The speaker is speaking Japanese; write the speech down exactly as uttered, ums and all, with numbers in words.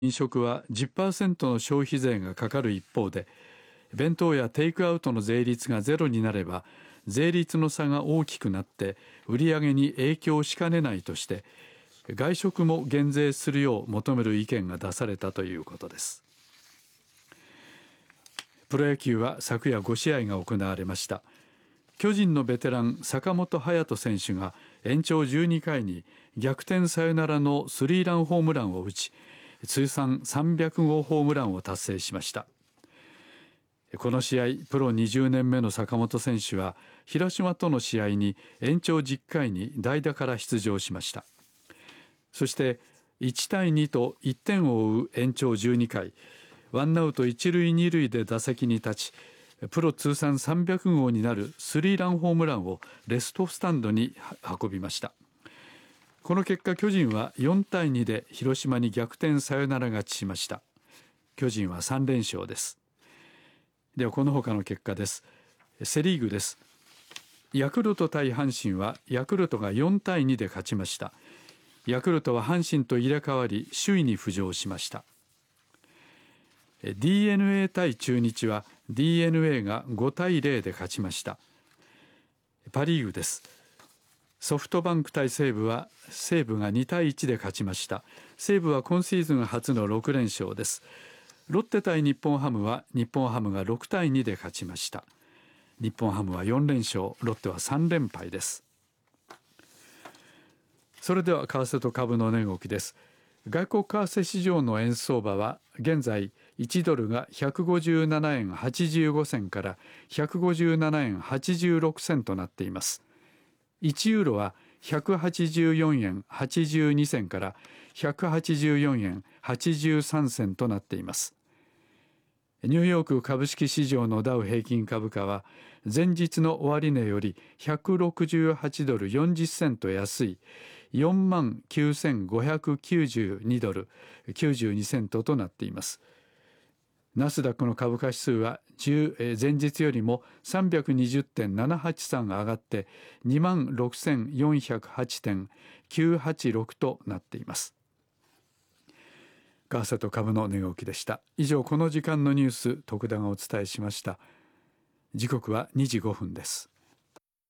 飲食は じゅっパーセント の消費税がかかる一方で、弁当やテイクアウトの税率がゼロになれば税率の差が大きくなって売り上げに影響しかねないとして、外食も減税するよう求める意見が出されたということです。プロ野球は昨夜ご試合が行われました。巨人のベテラン坂本勇人選手が延長じゅうにかいに逆転サヨナラのスリーランホームランを打ち、通算さんびゃくごうホームランを達成しました。この試合、プロにじゅうねんめの坂本選手は広島との試合に延長じゅっかいに代打から出場しました。そしていちたいにといってんを追う延長じゅうにかい、ワンアウト一塁二塁で打席に立ち、プロ通算さんびゃくごうになるスリーランホームランをレフトスタンドに運びました。この結果、巨人はよんたいにで広島に逆転サヨナラ勝ちしました。巨人はさんれんしょうです。ではこの他の結果です。セリーグです。ヤクルト対阪神はヤクルトがよんたいにで勝ちました。ヤクルトは阪神と入れ替わり首位に浮上しました。 ディーエヌエー 対中日は ディーエヌエー がごたいゼロで勝ちました。パリーグです。ソフトバンク対西武は西武がにたいいちで勝ちました。西武は今シーズン初のろくれんしょうです。ロッテ対日本ハムは日本ハムがろくたいにで勝ちました。日本ハムはよんれんしょう、ロッテはさんれんぱいです。それでは為替と株の値動きです。外国為替市場の円相場は現在いちドルがひゃくごじゅうななえんはちじゅうごせんからひゃくごじゅうななえんはちじゅうろくせんとなっています。いちユーロはひゃくはちじゅうよんえんはちじゅうにせんからひゃくはちじゅうよんえんはちじゅうさんせんとなっています。ニューヨーク株式市場のダウ平均株価は前日の終値よりひゃくろくじゅうはちドルよんじゅっセント安いよんまんきゅうせんごひゃくきゅうじゅうにドルきゅうじゅうにセントとなっています。ナスダックの株価指数は前日よりも さんびゃくにじゅってんななはちさん 上がって にまんろくせんよんひゃくはちてんきゅうはちろく となっています。為替と株の値動きでした。以上、この時間のニュース、徳田がお伝えしました。時刻はにじごふんです。